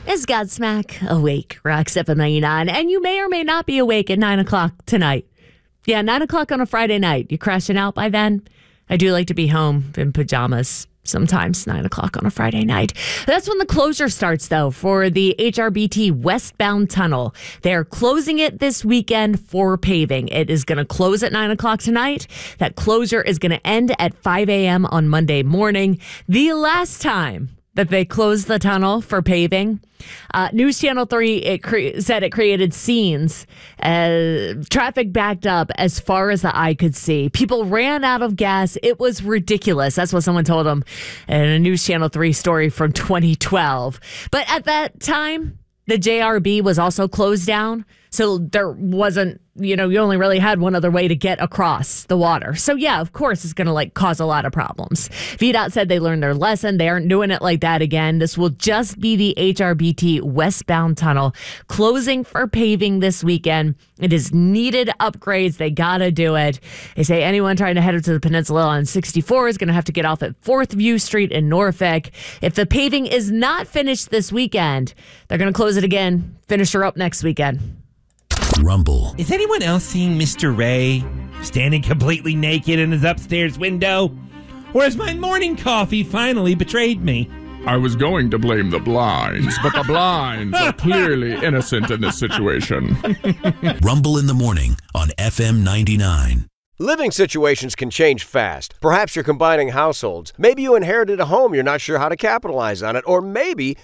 It's Godsmack awake, Rock 799, and you may or may not be awake at 9 o'clock tonight. Yeah, 9 o'clock on a Friday night. You crashing out by then? I do like to be home in pajamas. Sometimes 9 o'clock on a Friday night. That's when the closure starts, though, for the HRBT westbound tunnel. They're closing it this weekend for paving. It is going to close at 9 o'clock tonight. That closure is going to end at 5 a.m. on Monday morning. The last time that they closed the tunnel for paving, News Channel 3 said it created scenes. Traffic backed up as far as the eye could see. People ran out of gas. It was ridiculous. That's what someone told them in a News Channel 3 story from 2012. But at that time, the JRB was also closed down. So there wasn't, you only really had one other way to get across the water. So yeah, of course, it's going to cause a lot of problems. VDOT said they learned their lesson. They aren't doing it like that again. This will just be the HRBT westbound tunnel closing for paving this weekend. It is needed upgrades. They got to do it. They say anyone trying to head up to the peninsula on 64 is going to have to get off at 4th View Street in Norfolk. If the paving is not finished this weekend, they're going to close it again, finish her up next weekend. Rumble. Is anyone else seeing Mr. Ray standing completely naked in his upstairs window? Or has my morning coffee finally betrayed me? I was going to blame the blinds, but the blinds are clearly innocent in this situation. Rumble in the morning on FM 99. Living situations can change fast. Perhaps you're combining households. Maybe you inherited a home you're not sure how to capitalize on it. Or maybe